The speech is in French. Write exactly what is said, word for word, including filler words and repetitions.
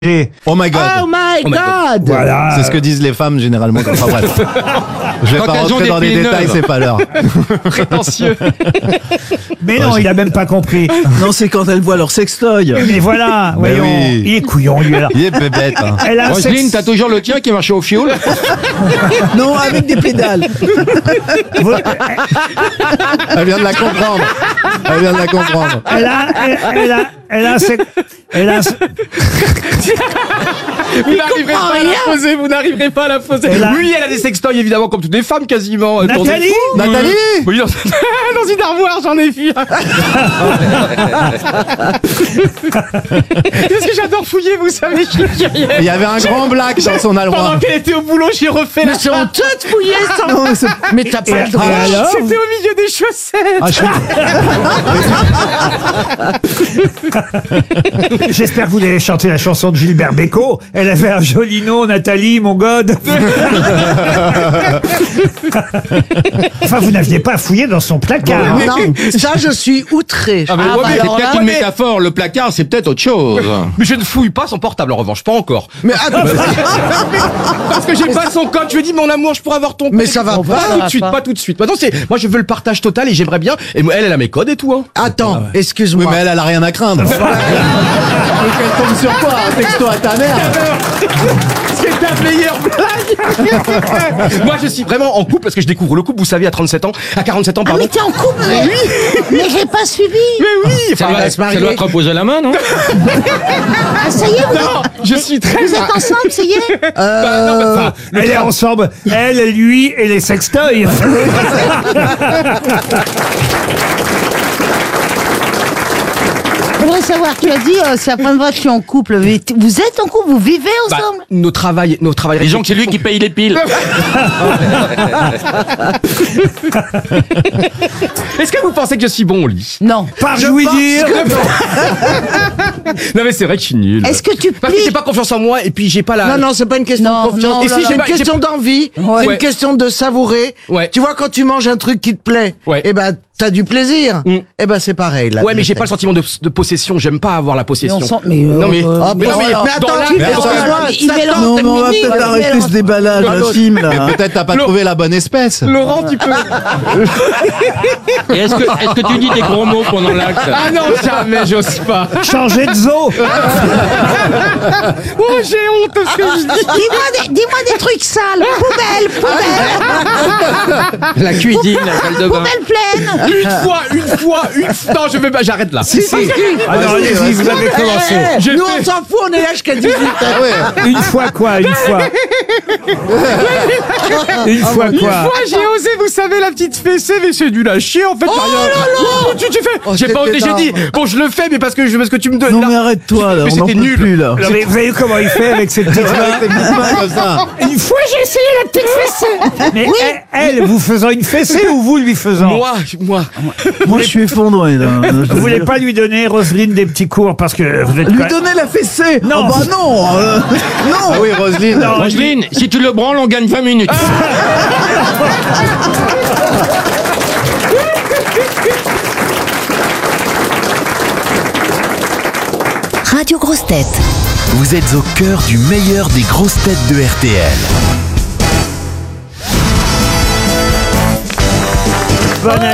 Oh my god. Oh my god. Voilà. C'est ce que disent les femmes généralement. Enfin bref. Je vais Quand pas elles ont rentrer des dans des pieds détails, neufs. c'est pas l'heure. Prétentieux. Mais non, il a même pas compris. Non, c'est quand elles voient leur sextoy. Mais voilà, Mais voyons, oui. il est couillon, lui, là. Il est bébête. Hein. Elle a un Roselyne, sexe- t'as toujours le tien qui marchait au fioul? Non, avec des pédales. Vous- Elle vient de la comprendre. Elle vient de la comprendre. Elle a, elle, elle a, elle a un sexe- elle a un se- Vous n'arriverez pas à la poser, vous n'arriverez pas à la poser. Et là- Oui, elle a des sextoys évidemment, comme toutes les femmes quasiment. Elle tourne- Nathalie Nathalie Oui, dans, dans une armoire, j'en ai vu. Parce que j'adore fouiller, vous savez, je suis curieux. Il y avait un grand black dans son Pendant armoire. qu'elle était au boulot, j'ai refait la C'est honteux de fouiller ça. Mais t'as pas Et- le droit. et alors C'était au milieu des chaussettes. Ah, je... J'espère que vous allez chanter la chanson de Gilbert Bécaud. Elle avait un joli nom, Nathalie, mon god. Enfin, vous n'aviez pas fouillé dans son placard. Non, ça je suis outré. Ah, mais ouais, mais c'est alors peut-être là, une mais- métaphore. Le placard, c'est peut-être autre chose. Mais je ne fouille pas son portable, en revanche, pas encore. Mais attends, Parce que j'ai pas son code. Je lui ai dit, mon amour, je pourrais avoir ton code. Mais ça va pas. pas, ça tout va de suite, pas. pas tout de suite. Maintenant, c'est, moi, je veux le partage total et j'aimerais bien. Et moi, elle, elle a mes codes et tout, hein. attends, Oui, excuse-moi. mais elle, elle a rien à craindre. Donc elle tombe sur quoi? Un texto à ta mère? C'est ta meilleure blague. Moi, je suis vraiment en couple parce que je découvre le couple, vous savez, à trente-sept ans, à quarante-sept ans, Ah pardon. oui, t'es en couple. Mais, mais j'ai pas suivi. Mais oui, Ça enfin, va se marier. te reposer la main, non? Ah, ça y est, vous, Non, je suis très. vous êtes ensemble, ça y est. Bah, non, mais, enfin, le Elle est tra- ensemble, elle, lui et les sextoys. J'aimerais savoir, tu as dit, euh, c'est la première fois que je suis en couple. Mais t- vous êtes en couple, vous vivez bah, ensemble. nos travails, nos travails. Disons que c'est lui qui paye les piles. Est-ce que vous pensez que je suis bon au lit? Non. Par jouy dire. Non, mais c'est vrai que je suis nul. Est-ce que tu Parce que plies j'ai pas confiance en moi et puis j'ai pas la. Non, non, c'est pas une question Non, de confiance. non, Et là, si là. c'est une Bah, j'ai- question d'envie, c'est Ouais. une question de savourer. Ouais. Tu vois, quand tu manges un truc qui te plaît, Ouais. eh ben, t'as du plaisir. Mm. Eh ben, c'est pareil, là. Ouais, mais j'ai pas le sentiment de, de possession. J'aime pas avoir la Mais possession. on sent- mais, euh, non, mais. euh, Ah, mais bah non, mais voilà. Mais dans attends, la- tu mais fais dans ça, la- moi, il ça mélange tente, tes on va mini, peut-être il arrêter mélange. ce déballage, Ah, la chim, Mais là. peut-être t'as pas Laurent- trouvé la bonne espèce. Laurent, tu peux. Et est-ce que, est-ce que tu dis des gros mots pendant l'acte? Ah non, jamais, j'ose pas. Changer de zoo. Oh, j'ai honte de ce que je dis. Dis-moi des, dis-moi des trucs sales. Poubelle, poubelle, La cuisine, la salle de bain. poubelle pleine. Une fois, une fois, une fois. Non, je vais pas, j'arrête là. Si, si. Ah non, allez-y, vous avez commencé. Eh, J'ai nous, fait- on s'en fout, on est là jusqu'à dix-huit ans. Ah ouais. Une fois quoi, une fois. Une fois Une quoi. fois, j'ai osé, vous savez, la petite fessée, mais c'est nul à chier, en fait. Oh là là Tu, tu fais. Oh, j'ai pas osé, c'était j'ai dit. énorme. Bon, je le fais, mais parce que, je, parce que tu me donnes. Non, là- mais arrête-toi, là. Mais On n'en c'était peut nul. plus, là. Non, mais vous avez vu comment il fait avec ses petites Avec mains? tes petites mains comme ça. Une fois, j'ai essayé la petite fessée. Mais elle, elle, vous faisant une fessée ou vous lui faisant? Moi, moi. Moi, je suis effondré, là. Vous voulez pas lui donner, Roselyne, des petits cours parce que vous êtes Lui quand- donner la fessée. Non. Oh, bah non. euh, non. Ah oui, Roselyne. Non, Roselyne, si tu le branles, on gagne vingt minutes. Radio Grosse Tête. Vous êtes au cœur du meilleur des grosses têtes de R T L. bonne